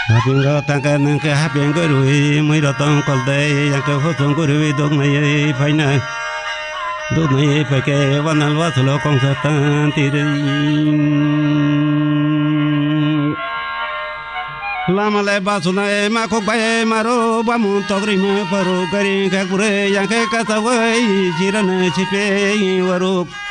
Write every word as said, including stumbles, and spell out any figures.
Hapingo tangan ke hapingo rui muy rotong kolde yang ke hosong rui dog nai faina dog nai pake wanal waslo kong satan tirin lama le basuna e ma ko bae maro bamu togri me paru kari ka kure yang ke katawai jiran chipe waru